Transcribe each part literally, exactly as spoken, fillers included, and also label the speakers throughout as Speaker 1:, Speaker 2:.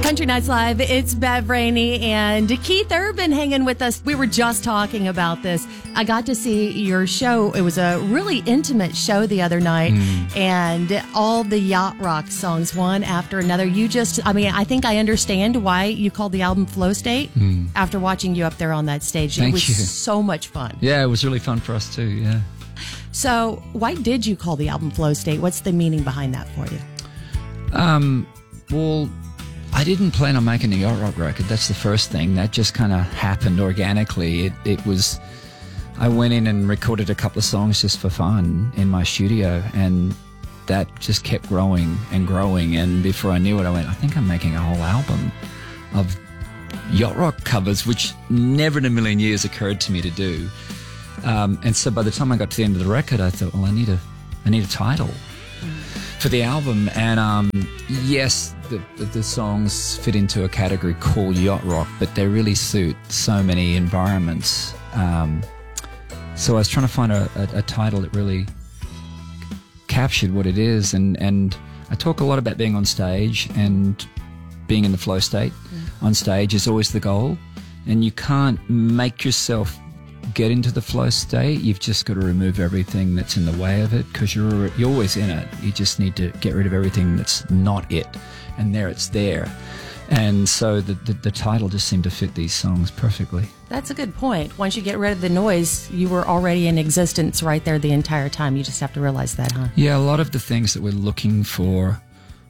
Speaker 1: Country Nights Live, it's Bev Rainey and Keith Urban hanging with us. We were just talking about this. I got to see your show. It was a really intimate show the other night, mm. and all the yacht rock songs, one after another. You just, I mean, I think I understand why you called the album Flow State mm. after watching you up there on that stage.
Speaker 2: Thank
Speaker 1: it was
Speaker 2: you.
Speaker 1: so much fun.
Speaker 2: Yeah, it was really fun for us too, yeah.
Speaker 1: So why did you call the album Flow State? What's the meaning behind that for you?
Speaker 2: Um, well... I didn't plan on making a yacht rock record. That's the first thing. That just kind of happened organically. It, it was, I went in and recorded a couple of songs just for fun in my studio, and that just kept growing and growing. And before I knew it, I went, I think I'm making a whole album of yacht rock covers, which never in a million years occurred to me to do. Um, and so by the time I got to the end of the record, I thought, well, I need a, I need a title for the album. And um, yes, the, the, the songs fit into a category called yacht rock, but they really suit so many environments. Um, so I was trying to find a, a, a title that really captured what it is. And, and I talk a lot about being on stage, and being in the flow state mm. on stage is always the goal. And you can't make yourself get into the flow state. You've just got to remove everything that's in the way of it, because you're you're always in it. You just need to get rid of everything that's not it, and there it's there. And so the, the the title just seemed to fit these songs perfectly.
Speaker 1: That's a good point. Once you get rid of the noise, you were already in existence right there the entire time. You just have to realize that, huh?
Speaker 2: Yeah, a lot of the things that we're looking for,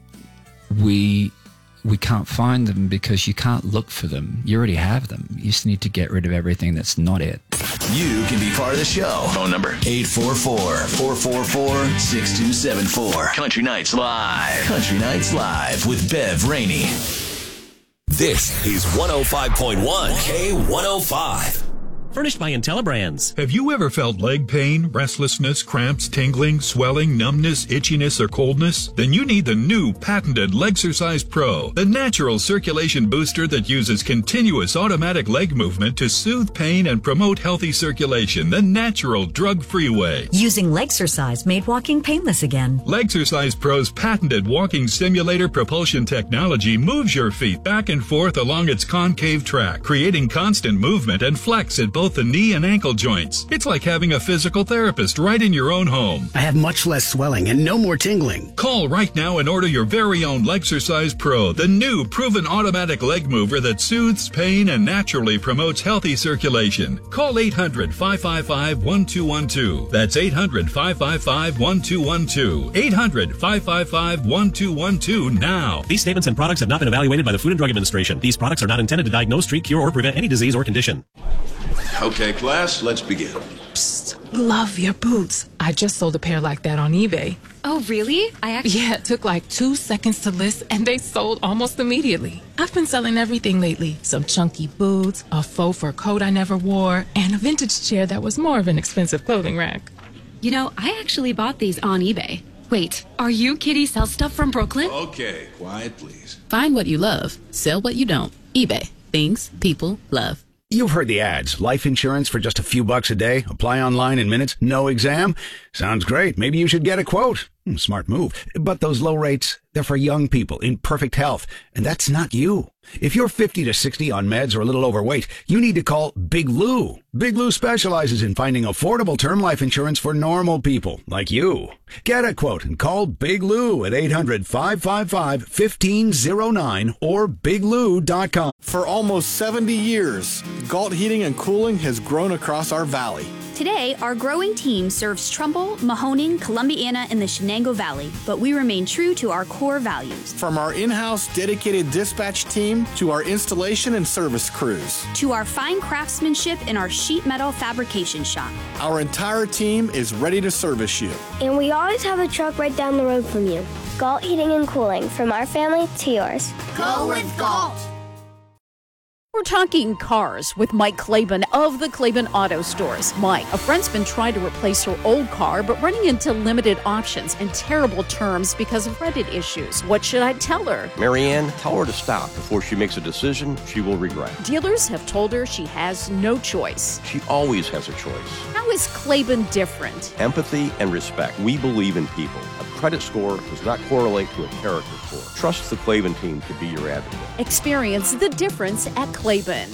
Speaker 2: we we can't find them because you can't look for them. You already have them. You just need to get rid of everything that's not it.
Speaker 3: You can be part of the show. Phone number eight four four, four four four, six two seven four. Country Nights Live. Country Nights Live with Bev Rainey.
Speaker 4: This is one oh five point one K one oh five.
Speaker 5: Furnished by IntelliBrands.
Speaker 6: Have you ever felt leg pain, restlessness, cramps, tingling, swelling, numbness, itchiness, or coldness? Then you need the new patented Legsercise Pro, the natural circulation booster that uses continuous automatic leg movement to soothe pain and promote healthy circulation the natural, drug-free way.
Speaker 7: Using Legsercise made walking painless again.
Speaker 6: Legsercise Pro's patented walking simulator propulsion technology moves your feet back and forth along its concave track, creating constant movement and flex at both the knee and ankle joints. It's like having a physical therapist right in your own home.
Speaker 8: I have much less swelling and no more tingling.
Speaker 6: Call right now and order your very own Legsercise Pro, the new proven automatic leg mover that soothes pain and naturally promotes healthy circulation. Call eight hundred, five five five, one two one two. That's eight hundred, five five five, one two one two. eight hundred, five five five, one two one two now.
Speaker 5: These statements and products have not been evaluated by the Food and Drug Administration. These products are not intended to diagnose, treat, cure, or prevent any disease or condition.
Speaker 9: Okay, class, let's begin.
Speaker 10: Psst, love your boots. I just sold a pair like that on eBay.
Speaker 11: Oh, really? I actually...
Speaker 10: Yeah, it took like two seconds to list, and they sold almost immediately. I've been selling everything lately. Some chunky boots, a faux fur coat I never wore, and a vintage chair that was more of an expensive clothing rack.
Speaker 11: You know, I actually bought these on eBay. Wait, are you Kitty Sell Stuff from Brooklyn?
Speaker 9: Okay, quiet, please.
Speaker 12: Find what you love. Sell what you don't. eBay. Things people love.
Speaker 8: You've heard the ads. Life insurance for just a few bucks a day. Apply online in minutes. No exam. Sounds great. Maybe you should get a quote. Smart move. But those low rates, they're for young people in perfect health. And that's not you. If you're fifty to sixty on meds or a little overweight, you need to call Big Lou. Big Lou specializes in finding affordable term life insurance for normal people like you. Get a quote and call Big Lou at eight hundred, five five five, one five zero nine or big lou dot com.
Speaker 13: For almost seventy years, Galt Heating and Cooling has grown across our valley.
Speaker 14: Today, our growing team serves Trumbull, Mahoning, Columbiana, and the Shenango Valley, but we remain true to our core values.
Speaker 13: From our in-house dedicated dispatch team to our installation and service crews.
Speaker 14: To our fine craftsmanship in our sheet metal fabrication shop.
Speaker 13: Our entire team is ready to service you.
Speaker 15: And we always have a truck right down the road from you. Galt Heating and Cooling, from our family to yours.
Speaker 16: Go with Galt! We're talking cars with Mike Claiborne of the Claiborne Auto Stores. Mike, a friend's been trying to replace her old car, but running into limited options and terrible terms because of credit issues. What should I tell her?
Speaker 17: Marianne, tell her to stop before she makes a decision she will regret.
Speaker 16: Dealers have told her she has no choice.
Speaker 17: She always has a choice.
Speaker 16: How is Claiborne different?
Speaker 17: Empathy and respect. We believe in people. A credit score does not correlate to a character score. Trust the Klavan team to be your advocate.
Speaker 16: Experience the difference at Klavan.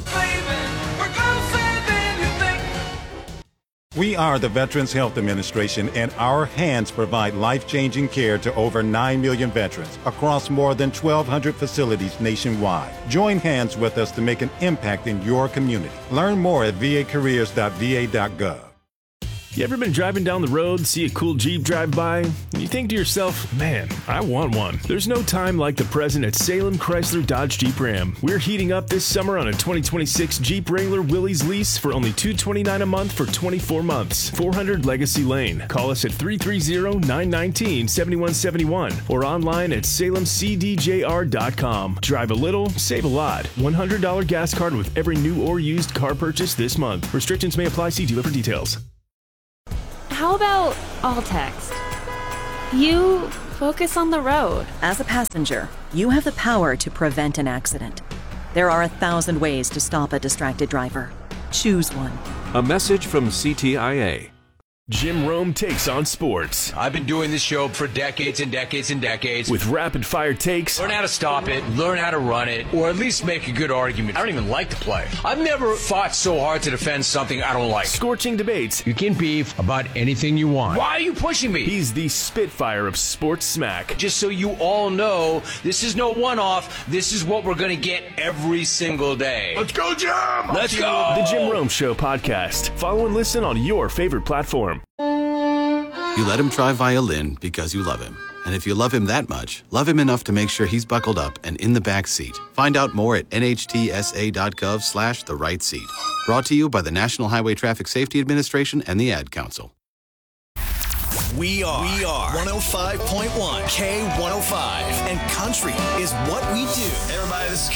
Speaker 18: We are the Veterans Health Administration, and our hands provide life-changing care to over nine million veterans across more than twelve hundred facilities nationwide. Join hands with us to make an impact in your community. Learn more at v a careers dot v a dot gov.
Speaker 19: You ever been driving down the road, see a cool Jeep drive by, and you think to yourself, man, I want one. There's no time like the present at Salem Chrysler Dodge Jeep Ram. We're heating up this summer on a twenty twenty-six Jeep Wrangler Willys lease for only two hundred twenty-nine dollars a month for twenty-four months. four hundred Legacy Lane. Call us at three three zero, nine one nine, seven one seven one or online at salem c d j r dot com. Drive a little, save a lot. one hundred dollars gas card with every new or used car purchase this month. Restrictions may apply. See dealer for details.
Speaker 20: How about all text? You focus on the road.
Speaker 21: As a passenger, you have the power to prevent an accident. There are a thousand ways to stop a distracted driver. Choose one.
Speaker 22: A message from C T I A.
Speaker 19: Jim Rome takes on sports.
Speaker 23: I've been doing this show for decades and decades and decades.
Speaker 19: With rapid fire takes.
Speaker 23: Learn how to stop it, learn how to run it, or at least make a good argument. I don't even like to play. I've never fought so hard to defend something I don't like.
Speaker 19: Scorching debates.
Speaker 23: You can beef about anything you want. Why are you pushing me?
Speaker 19: He's the Spitfire of sports smack.
Speaker 23: Just so you all know, this is no one-off. This is what we're going to get every single day.
Speaker 19: Let's go, Jim!
Speaker 23: Let's go!
Speaker 19: The Jim Rome Show podcast. Follow and listen on your favorite platform.
Speaker 24: You let him try violin because you love him. And if you love him that much, love him enough to make sure he's buckled up and in the back seat. Find out more at n h t s a dot gov slash the right seat. Brought to you by the National Highway Traffic Safety Administration and the Ad Council.
Speaker 3: We are, we are one oh five point one K one oh five, and country is what we do. Hey everybody, this is